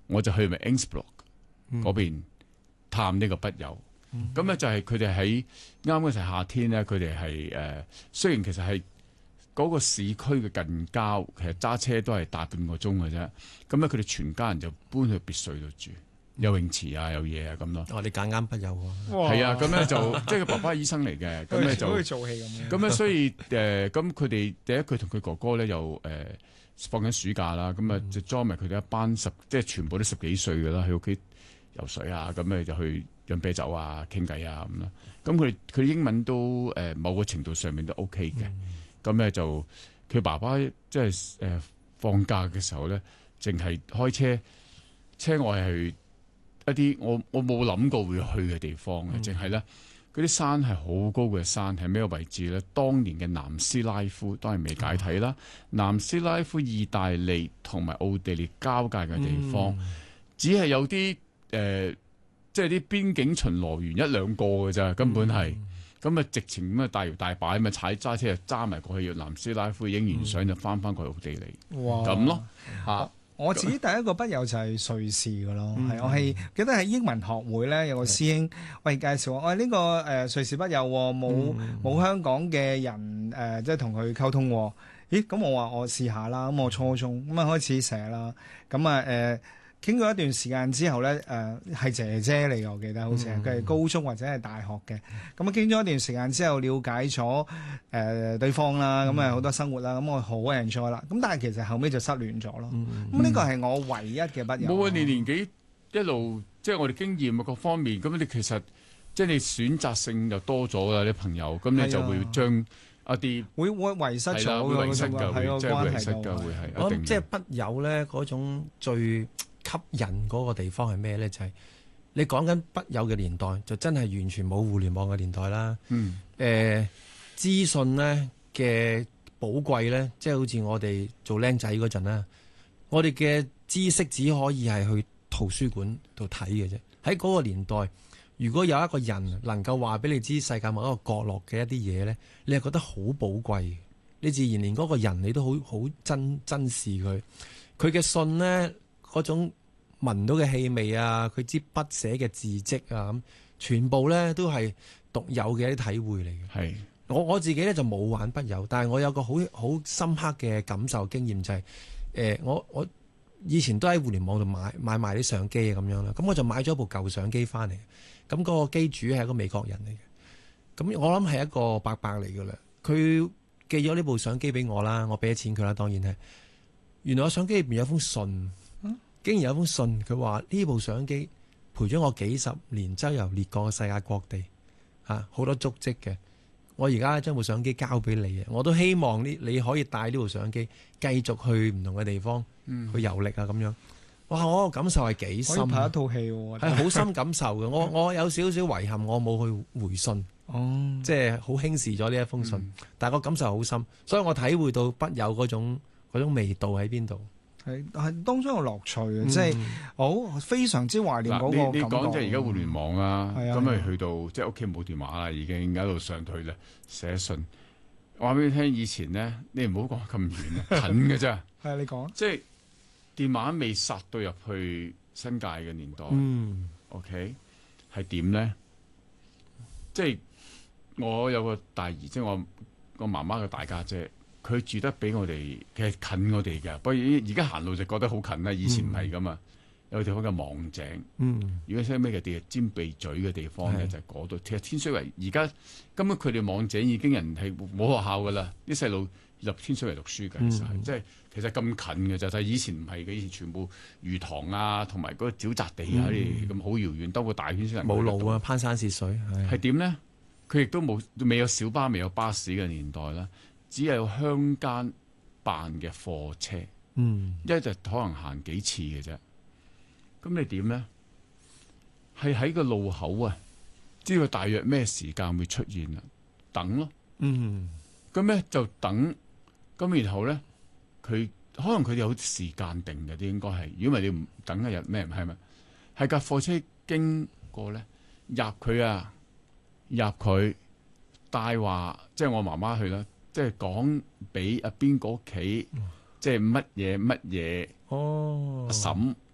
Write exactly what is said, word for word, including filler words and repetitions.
我就去埋 Innsbruck 嗰邊探呢個筆友。咁咧、嗯、就係佢哋喺啱嗰時夏天咧，佢哋係誒雖然其實係嗰個市區嘅近郊，其實揸車都係大半個鐘嘅啫。咁咧佢哋全家人就搬去別墅度住，有泳池啊，有嘢啊咁咯。 哦，你揀啱筆友喎。 係啊，咁咧就即係佢爸爸係醫生嚟嘅，咁咧就好似做戲咁樣。 咁咧所以誒，咁佢哋第一佢同佢哥哥咧又誒、呃、放緊暑假啦，咁啊就裝埋佢哋一班十，即係全部都十幾歲嘅啦，喺屋企游水啊，咁咧就去飲啤酒啊、傾偈啊咁啦。咁佢佢英文都誒、呃、某個程度上面都 OK 嘅。咁咧、嗯、就佢爸爸即係誒放假嘅時候咧，淨係開車車我係去一啲我我冇諗過會去嘅地方嘅，淨係咧嗰啲山係好高嘅山，係咩位置咧？當年嘅南斯拉夫當然未解體啦，嗯、南斯拉夫、意大利同埋奧地利交界嘅地方，嗯、只係有啲。誒、呃，即係啲邊境巡邏員一兩個嘅咋，根本係咁啊！直情咁啊，大搖大擺咁啊，踩揸車就揸埋過去，要南斯拉夫影完相就翻翻過去奧地利， 哇！ 咁咯嚇。 我自己第一個筆友就係瑞士嘅咯，係、嗯、我係記得喺英文學會咧有個師兄喂介紹我，喂呢、這個誒、呃、瑞士筆友冇冇、嗯、香港嘅人誒、呃，即係同佢溝通。咦？咁我話我試下啦，咁我初中咁啊開始寫啦，咁啊誒。呃傾過一段時間之後咧，誒、呃、係姐姐嚟嘅，我記得好似係佢係高中或者係大學嘅。咁啊傾咗一段時間之後，了解咗誒、呃、對方啦，咁啊好多生活啦，咁我好 enjoy 啦。咁但係其實後尾就失聯咗咯。咁呢個係我唯一嘅筆友。 冇啊！你年紀一路即係我哋經驗啊各方面，咁你其實即係你選擇性就多咗啦啲朋友，咁你就會將一啲會會遺失咗會遺失嘅會即係關遺失㗎，會係。 我諗即係筆友咧嗰種最吸引嗰個地方係咩咧？就係、是、你講緊筆友嘅年代，就真係完全冇互聯網嘅年代啦。嗯。誒、呃，資訊咧嘅寶貴咧，即係好似我哋做僆仔嗰陣啦，我哋嘅知識只可以係去圖書館度睇嘅啫。喺嗰個年代，如果有一個人能夠話俾你知世界某一個角落嘅一啲嘢咧，你係覺得好寶貴，你自然連嗰個人你都好好珍珍視佢。佢嘅信咧。嗰種聞到嘅氣味啊，佢支筆寫嘅字跡啊，咁全部咧都係獨有嘅一啲體會嚟嘅。係是我我自己咧就冇玩筆友，但係我有個好好深刻嘅感受經驗就係、是，誒、呃、我我以前都喺互聯網度買買埋啲相機啊咁樣啦，咁我就買咗部舊相機翻嚟，咁嗰個機主係一個美國人嚟嘅，咁我諗係一個伯伯嚟噶啦，佢寄咗呢部相機俾我啦，我俾咗錢佢啦，當然係，原來我相機入邊有封信。竟然有封信，佢話呢部相機陪咗我幾十年，周遊列國世界各地，嚇、啊、好多足跡嘅。我而家將部相機交俾你啊！我都希望呢你可以帶呢部相機繼續去唔同嘅地方、嗯、去遊歷啊咁樣。哇！我個感受係幾深，可以拍一套戲喎， 係好深感受嘅。我我有少少遺憾，我冇去回信，哦、即係好輕視咗呢一封信。嗯、但係個感受好深，所以我體會到筆友嗰種嗰種味道喺邊度。 係係當中有樂趣嘅，嗯、即係好非常之懷念嗰個感覺。 你講即係而家互聯網啊，咁咪、嗯、去到即係屋企冇電話啦，已經一路上去咧寫信。我話俾你聽，以前咧你唔好講咁遠啊，近嘅啫。 係你講， 即係電話未殺到入去新界嘅年代。嗯，OK 係點咧？即係我有個大姨，即係我我媽媽嘅大家姐。佢住得比我哋其實近我哋嘅，不過而家行路就覺得好近啦。以前唔係噶嘛，嗯、有個地方叫望井。嗯，如果識咩嘅地尖鼻咀嘅地方咧，是就係嗰度。其實天水圍而家根本佢哋望井已經人係冇學校噶啦，啲細路入天水圍讀書嘅，其實係即係其實咁近嘅就係以前唔係嘅，以前全部魚塘啊，同埋嗰個沼澤地啊，咁好遙遠，兜個大圈先能冇路啊，攀山涉水係點咧？佢亦都冇未有小巴、未有巴士嘅年代啦。只有鄉間辦嘅貨車，嗯，一日可能行幾次嘅啫。咁你點咧？係喺個路口啊，知道大約咩時間會出現啦，等咯，嗯。咁咧就等，咁然後咧，佢可能佢哋有時間定嘅，啲應該係。如果唔係你唔等一日咩？係咪？係架貨車經過咧，入佢啊，入佢帶話，即係我媽媽去啦。即係講俾阿邊個屋企，即係乜嘢乜嘢，哦，阿嬸